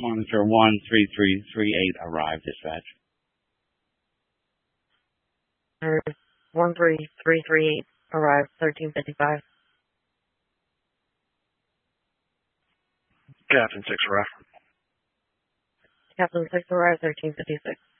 Monitor 13338 arrived, dispatch. 13338 arrived, 1355. Captain 6 arrived. Captain 6 arrived, 1356.